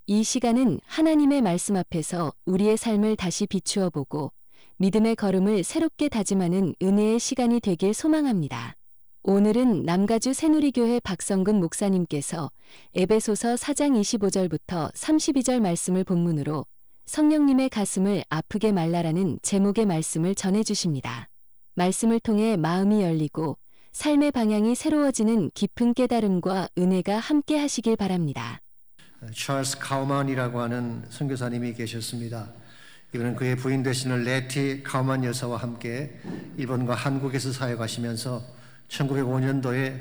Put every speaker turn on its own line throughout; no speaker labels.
이 시간은 하나님의 말씀 앞에서 우리의 삶을 다시 비추어 보고 믿음의 걸음을 새롭게 다짐하는 은혜의 시간이 되길 소망합니다. 오늘은 남가주 새누리교회 박성근 목사님께서 에베소서 4장 25절부터 32절 말씀을 본문으로 성령님의 가슴을 아프게 말라라는 제목의 말씀을 전해주십니다. 말씀을 통해 마음이 열리고 삶의 방향이 새로워지는 깊은 깨달음과 은혜가 함께 하시길 바랍니다.
찰스 카우만이라고 하는 선교사님이 계셨습니다. 이분은 그의 부인 되시는 레티 카우만 여사와 함께 일본과 한국에서 사역하시면서 1905년도에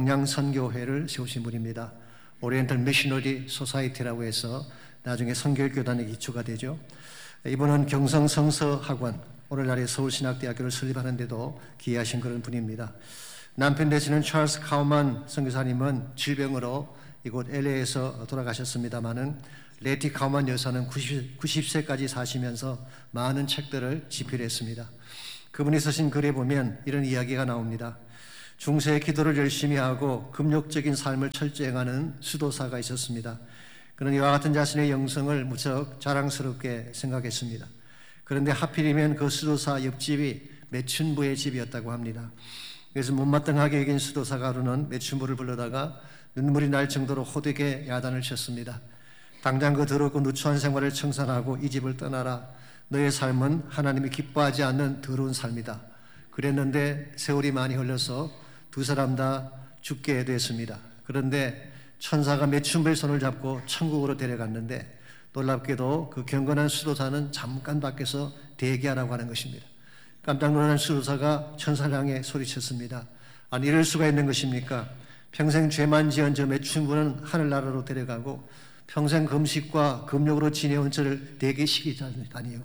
동양선교회를 세우신 분입니다. 오리엔탈 미셔너리 소사이티라고 해서 나중에 선교교단의 기초가 되죠. 이분은 경성성서학원, 오늘날의 서울신학대학교를 설립하는 데도 기여하신 그런 분입니다. 남편 되시는 찰스 카우만 선교사님은 질병으로 이곳 LA에서 돌아가셨습니다마는 레티 카우만 여사는 90세까지 사시면서 많은 책들을 집필했습니다. 그분이 쓰신 글에 보면 이런 이야기가 나옵니다. 중세의 기도를 열심히 하고 금욕적인 삶을 철저히 행하는 수도사가 있었습니다. 그는 이와 같은 자신의 영성을 무척 자랑스럽게 생각했습니다. 그런데 하필이면 그 수도사 옆집이 매춘부의 집이었다고 합니다. 그래서 못마땅하게 여긴 수도사가 하루는 매춘부를 불러다가 눈물이 날 정도로 호되게 야단을 쳤습니다. 당장 그 더럽고 누추한 생활을 청산하고 이 집을 떠나라. 너의 삶은 하나님이 기뻐하지 않는 더러운 삶이다. 그랬는데 세월이 많이 흘러서 두 사람 다 죽게 됐습니다. 그런데 천사가 매춘부의 손을 잡고 천국으로 데려갔는데 놀랍게도 그 경건한 수도사는 잠깐 밖에서 대기하라고 하는 것입니다. 깜짝 놀란 수도사가 천사를 향해 소리쳤습니다. 아니 이럴 수가 있는 것입니까? 평생 죄만 지은 저 매춘부는 하늘나라로 데려가고 평생 금식과 금욕으로 지내온 저를 대기시키다니요.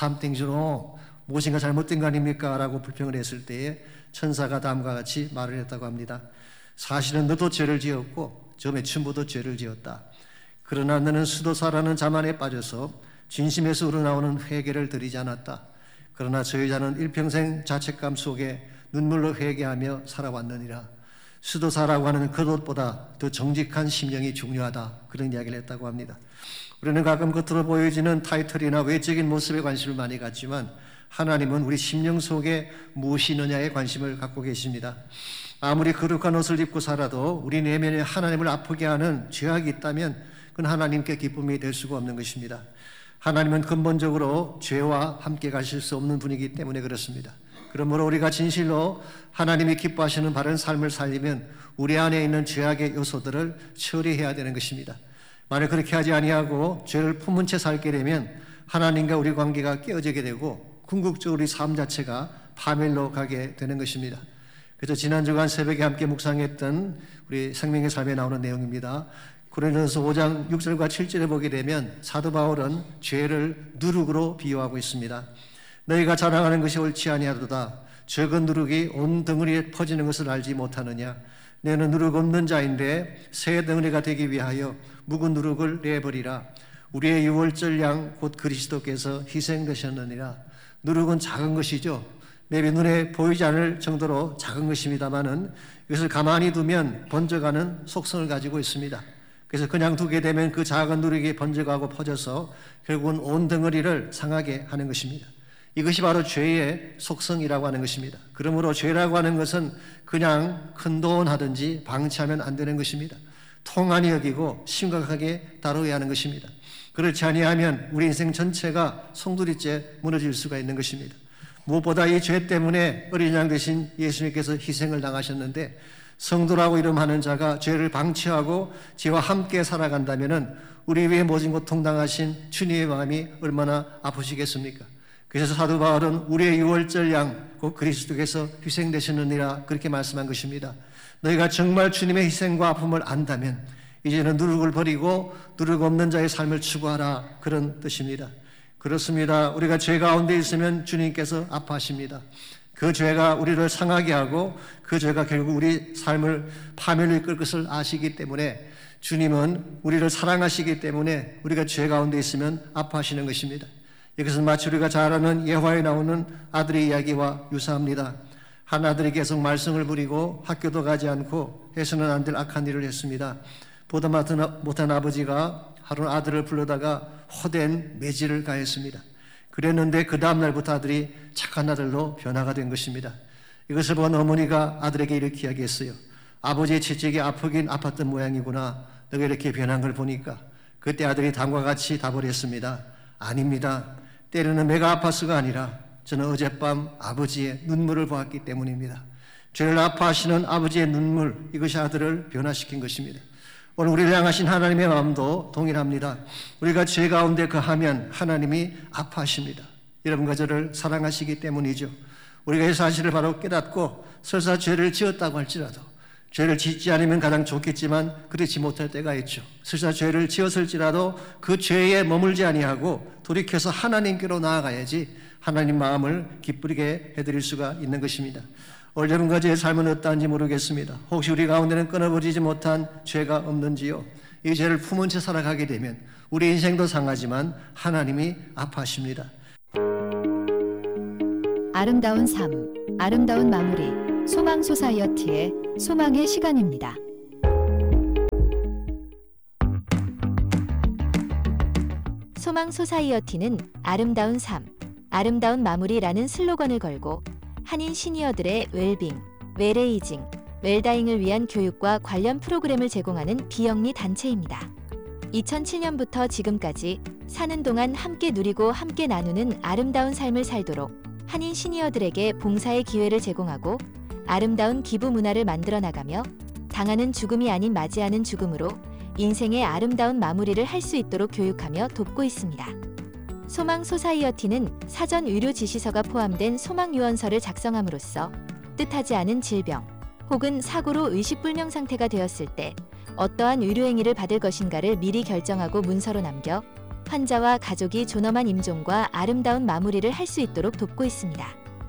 삼땡주로 무엇인가 잘못된 거 아닙니까? 라고 불평을 했을 때에 천사가 다음과 같이 말을 했다고 합니다. 사실은 너도 죄를 지었고 저 매춘부도 죄를 지었다. 그러나 너는 수도사라는 자만에 빠져서 진심에서 우러나오는 회개를 드리지 않았다. 그러나 저 여자는 일평생 자책감 속에 눈물로 회개하며 살아왔느니라. 수도사라고 하는 겉옷보다 더 정직한 심령이 중요하다. 그런 이야기를 했다고 합니다. 우리는 가끔 겉으로 보여지는 타이틀이나 외적인 모습에 관심을 많이 갖지만 하나님은 우리 심령 속에 무엇이 있느냐에 관심을 갖고 계십니다. 아무리 거룩한 옷을 입고 살아도 우리 내면에 하나님을 아프게 하는 죄악이 있다면 그건 하나님께 기쁨이 될 수가 없는 것입니다. 하나님은 근본적으로 죄와 함께 가실 수 없는 분이기 때문에 그렇습니다. 그러므로 우리가 진실로 하나님이 기뻐하시는 바른 삶을 살리면 우리 안에 있는 죄악의 요소들을 처리해야 되는 것입니다. 만약 그렇게 하지 아니하고 죄를 품은 채 살게 되면 하나님과 우리 관계가 깨어지게 되고 궁극적으로 우리 삶 자체가 파멸로 가게 되는 것입니다. 그래서 지난 주간 새벽에 함께 묵상했던 우리 생명의 삶에 나오는 내용입니다. 고린도전서 5장 6절과 7절에 보게 되면 사도 바울은 죄를 누룩으로 비유하고 있습니다. 너희가 자랑하는 것이 옳지 아니하도다. 적은 누룩이 온 덩어리에 퍼지는 것을 알지 못하느냐. 너는 누룩 없는 자인데 새 덩어리가 되기 위하여 묵은 누룩을 내버리라. 우리의 유월절 양 곧 그리스도께서 희생되셨느니라. 누룩은 작은 것이죠. maybe 눈에 보이지 않을 정도로 작은 것입니다마는 이것을 가만히 두면 번져가는 속성을 가지고 있습니다. 그래서 그냥 두게 되면 그 작은 누룩이 번져가고 퍼져서 결국은 온 덩어리를 상하게 하는 것입니다. 이것이 바로 죄의 속성이라고 하는 것입니다. 그러므로 죄라고 하는 것은 그냥 큰돈하든지 방치하면 안 되는 것입니다. 통한히 여기고 심각하게 다뤄야 하는 것입니다. 그렇지 아니하면 우리 인생 전체가 송두리째 무너질 수가 있는 것입니다. 무엇보다 이 죄 때문에 어린 양 되신 예수님께서 희생을 당하셨는데 성도라고 이름하는 자가 죄를 방치하고 죄와 함께 살아간다면 우리 위에 모진 고통 당하신 주님의 마음이 얼마나 아프시겠습니까? 그래서 사도 바울은 우리의 유월절 양 곧 그리스도께서 희생되셨느니라 그렇게 말씀한 것입니다. 너희가 정말 주님의 희생과 아픔을 안다면 이제는 누룩을 버리고 누룩 없는 자의 삶을 추구하라 그런 뜻입니다. 그렇습니다. 우리가 죄 가운데 있으면 주님께서 아파하십니다. 그 죄가 우리를 상하게 하고 그 죄가 결국 우리 삶을 파멸로 이끌 것을 아시기 때문에 주님은 우리를 사랑하시기 때문에 우리가 죄 가운데 있으면 아파하시는 것입니다. 이것은 마치 우리가 잘 아는 예화에 나오는 아들의 이야기와 유사합니다. 한 아들이 계속 말썽을 부리고 학교도 가지 않고 해서는 안 될 악한 일을 했습니다. 보다 못한 아버지가 하루 아들을 불러다가 호된 매질을 가했습니다. 그랬는데 그 다음 날부터 아들이 착한 아들로 변화가 된 것입니다. 이것을 본 어머니가 아들에게 이렇게 이야기했어요. 아버지의 채찍이 아프긴 아팠던 모양이구나. 너가 이렇게 변한 걸 보니까. 그때 아들이 다음과 같이 답을 했습니다. 아닙니다. 때로는 내가 아파서가 아니라 저는 어젯밤 아버지의 눈물을 보았기 때문입니다. 죄를 아파하시는 아버지의 눈물, 이것이 아들을 변화시킨 것입니다. 오늘 우리를 향하신 하나님의 마음도 동일합니다. 우리가 죄 가운데 거하면 하나님이 아파하십니다. 여러분과 저를 사랑하시기 때문이죠. 우리가 이 사실을 바로 깨닫고 설사 죄를 지었다고 할지라도 죄를 짓지 않으면 가장 좋겠지만 그렇지 못할 때가 있죠. 설사 죄를 지었을지라도 그 죄에 머물지 아니하고 돌이켜서 하나님께로 나아가야지 하나님 마음을 기쁘게 해드릴 수가 있는 것입니다. 오늘 여러분과 저의 삶은 어떠한지 모르겠습니다. 혹시 우리 가운데는 끊어버리지 못한 죄가 없는지요? 이 죄를 품은 채 살아가게 되면 우리 인생도 상하지만 하나님이 아파하십니다.
아름다운 삶, 아름다운 마무리, 소망 소사이어티의 소망의 시간입니다.
소망 소사이어티는 아름다운 삶, 아름다운 마무리라는 슬로건을 걸고 한인 시니어들의 웰빙, 웰에이징, 웰다잉을 위한 교육과 관련 프로그램을 제공하는 비영리 단체입니다. 2007년부터 지금까지 사는 동안 함께 누리고 함께 나누는 아름다운 삶을 살도록 한인 시니어들에게 봉사의 기회를 제공하고 아름다운 기부 문화를 만들어 나가며 당하는 죽음이 아닌 맞이하는 죽음으로 인생의 아름다운 마무리를 할 수 있도록 교육하며 돕고 있습니다. 소망 소사이어티는 사전 의료 지시서가 포함된 소망 유언서를 작성함으로써 뜻하지 않은 질병 혹은 사고로 의식불명 상태가 되었을 때 어떠한 의료행위를 받을 것인가를 미리 결정하고 문서로 남겨 환자와 가족이 존엄한 임종과 아름다운 마무리를 할 수 있도록 돕고 있습니다.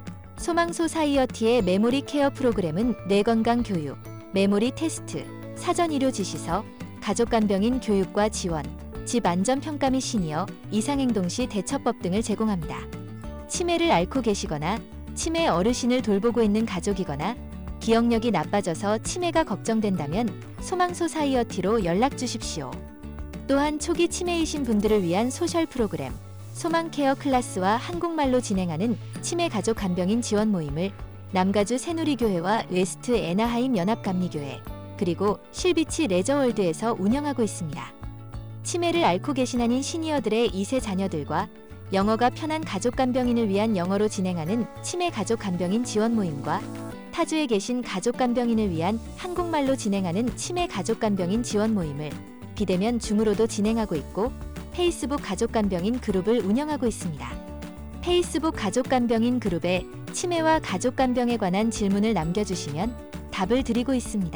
소망 소사이어티의 메모리 케어 프로그램은 뇌건강 교육, 메모리 테스트, 사전 의료 지시서, 가족간병인 교육과 지원, 집 안전평가 및 시니어, 이상행동 시 대처법 등을 제공합니다. 치매를 앓고 계시거나 치매 어르신을 돌보고 있는 가족이거나 기억력이 나빠져서 치매가 걱정된다면 소망 소사이어티로 연락 주십시오. 또한 초기 치매이신 분들을 위한 소셜 프로그램, 소망 케어 클래스와 한국말로 진행하는 치매 가족 간병인 지원 모임을 남가주 새누리교회와 웨스트 애나하임 연합감리교회, 그리고 실비치 레저월드에서 운영하고 있습니다. 치매를 앓고 계신 한인 시니어들의 2세 자녀들과 영어가 편한 가족 간병인을 위한 영어로 진행하는 치매 가족 간병인 지원 모임과 타주에 계신 가족 간병인을 위한 한국말로 진행하는 치매 가족 간병인 지원 모임을 비대면 줌으로도 진행하고 있고 페이스북 가족 간병인 그룹을 운영하고 있습니다. 페이스북 가족 간병인 그룹에 치매와 가족 간병에 관한 질문을 남겨주시면 답을 드리고 있습니다.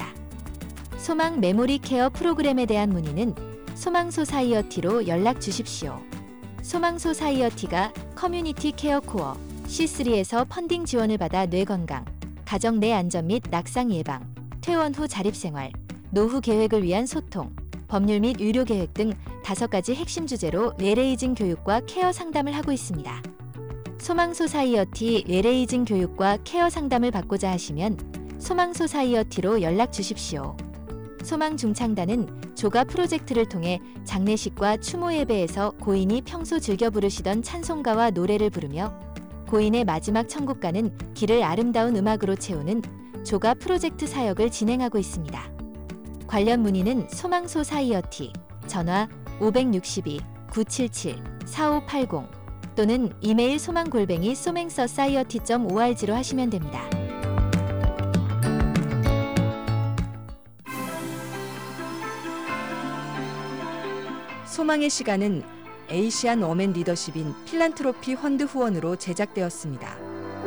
소망 메모리 케어 프로그램에 대한 문의는 소망 소사이어티로 연락 주십시오. 소망 소사이어티가 커뮤니티 케어 코어 C3에서 펀딩 지원을 받아 뇌건강, 가정 내 안전 및 낙상 예방, 퇴원 후 자립생활, 노후 계획을 위한 소통, 법률 및 의료 계획 등 5가지 핵심 주제로 웰에이징 교육과 케어 상담을 하고 있습니다. 소망 소사이어티 웰에이징 교육과 케어 상담을 받고자 하시면 소망 소사이어티로 연락 주십시오. 소망 중창단은 조가 프로젝트를 통해 장례식과 추모 예배에서 고인이 평소 즐겨 부르시던 찬송가와 노래를 부르며 고인의 마지막 천국가는 길을 아름다운 음악으로 채우는 조가 프로젝트 사역을 진행하고 있습니다. 관련 문의는 소망 소사이어티 전화 562-977-4580 또는 이메일 소망@somangsociety.org로 하시면 됩니다.
소망의 시간은 에이시안 워맨 리더십인 필란트로피 펀드 후원으로 제작되었습니다.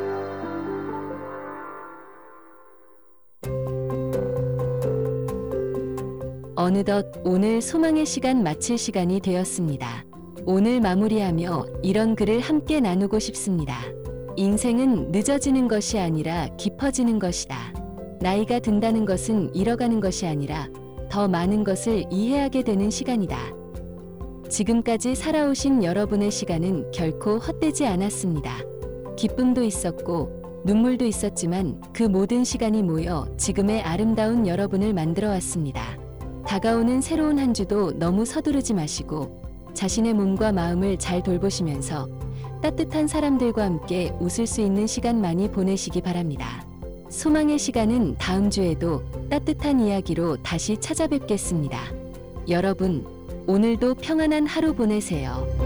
어느덧 오늘 소망의 시간 마칠 시간이 되었습니다. 오늘 마무리하며 이런 글을 함께 나누고 싶습니다. 인생은 늦어지는 것이 아니라 깊어지는 것이다. 나이가 든다는 것은 잃어가는 것이 아니라 더 많은 것을 이해하게 되는 시간이다. 지금까지 살아오신 여러분의 시간은 결코 헛되지 않았습니다. 기쁨도 있었고 눈물도 있었지만 그 모든 시간이 모여 지금의 아름다운 여러분을 만들어 왔습니다. 다가오는 새로운 한 주도 너무 서두르지 마시고 자신의 몸과 마음을 잘 돌보시면서 따뜻한 사람들과 함께 웃을 수 있는 시간 많이 보내시기 바랍니다. 소망의 시간은 다음 주에도 따뜻한 이야기로 다시 찾아뵙겠습니다. 여러분, 오늘도 평안한 하루 보내세요.